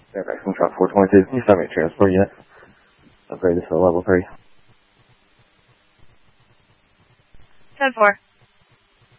Airback from truck 422, you submit transport unit. Upgrade this to level 3. 10-4.